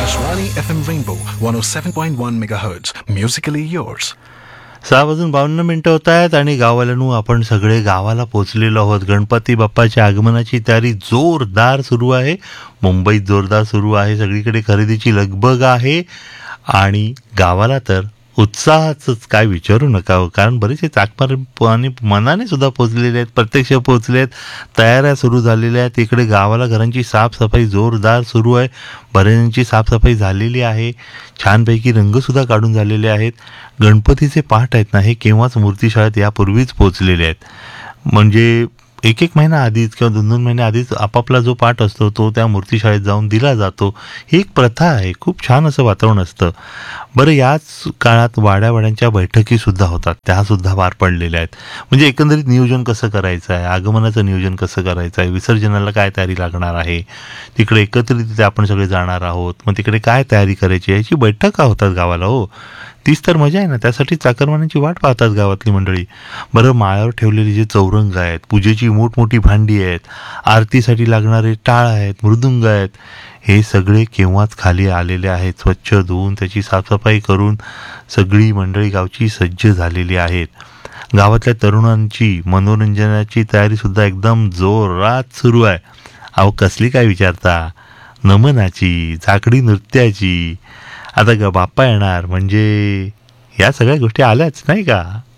Akashwani FM Rainbow 107.1 MHz. Musically yours. 6:52 होत आहेत आणि गावालानू आपण सगळे गावाला पोचलेलो आहोत. गणपती बाप्पाच्या आगमनाची तयारी जोरदार सुरू आहे. मुंबईत जोरदार सुरू आहे. सगळीकडे खरेदीची लगबग आहे आणि गावाला तर उत्साहाचंच काय विचारू नका हो. कारण बरेचसे चाकमार आणि मनाने सुद्धा पोचलेले आहेत, प्रत्यक्ष पोचले आहेत, तयाऱ्या सुरू झालेल्या आहेत. इकडे गावाला घरांची साफसफाई जोरदार सुरू आहे. बऱ्याचशी साफसफाई झालेली आहे. छानपैकी रंगसुद्धा काढून झालेले आहेत. गणपतीचे पाठ आहेत ना, हे केव्हाच मूर्तीशाळेत यापूर्वीच पोचलेले आहेत. म्हणजे एक महिना आधीच किंवा 2 महिने आधीच आपापला जो पाठ असतो तो त्या मूर्तीशाळेत जाऊन दिला जातो. ही एक प्रथा आहे. खूप छान असं वातावरण असतं. बरं, याच काळात वाड्यावाड्यांच्या बैठकीसुद्धा होतात, त्यासुद्धा पार पडलेल्या आहेत. म्हणजे एकंदरीत नियोजन कसं करायचं आहे, आगमनाचं नियोजन कसं करायचं आहे, विसर्जनाला काय तयारी लागणार आहे, तिकडे एकत्रित आपण सगळे जाणार आहोत, मग तिकडे काय तयारी करायची याची बैठका होतात गावाला हो. तीच तर मजा आहे ना. त्यासाठी चाकरमान्यांची वाट पाहतात गावातली मंडळी. बरं, माळावर ठेवलेली जे चौरंग आहेत, पूजेची मोठमोठी भांडी आहेत, आरतीसाठी लागणारे टाळ आहेत, मृदुंग आहेत, हे सगळे केव्हाच खाली आलेले आहेत. स्वच्छ धुवून त्याची साफसफाई करून सगळी मंडळी गावची सज्ज झालेली आहेत. गावातल्या तरुणांची मनोरंजनाची तयारीसुद्धा एकदम जोरात सुरू आहे. अहो, कसली काय विचारता, नमनाची, झाकडी नृत्याची. आता बाप्पा येणार म्हणजे या सगळ्या गोष्टी आल्याच नाही का.